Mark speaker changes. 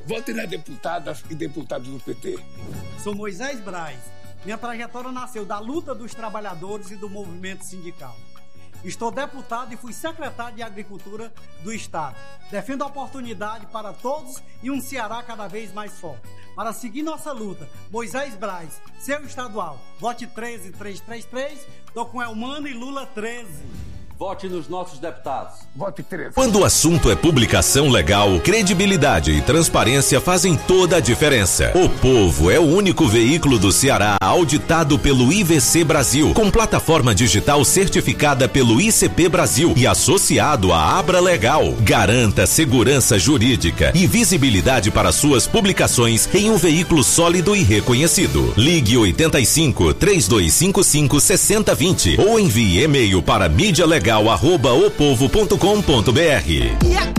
Speaker 1: Vote nas deputadas e deputados do PT.
Speaker 2: Sou Moisés Braz. Minha trajetória nasceu da luta dos trabalhadores e do movimento sindical. Estou deputado e fui secretário de Agricultura do Estado. Defendo a oportunidade para todos e um Ceará cada vez mais forte. Para seguir nossa luta, Moisés Braz, seu estadual. Vote 13333, tô com Elmano e Lula 13.
Speaker 3: Vote nos nossos deputados.
Speaker 1: Vote 13.
Speaker 4: Quando o assunto é publicação legal, credibilidade e transparência fazem toda a diferença. O Povo é o único veículo do Ceará auditado pelo IVC Brasil, com plataforma digital certificada pelo ICP Brasil e associado à Abra Legal. Garanta segurança jurídica e visibilidade para suas publicações em um veículo sólido e reconhecido. Ligue 85 3255 6020 ou envie e-mail para mídialegal@opovo.com.br.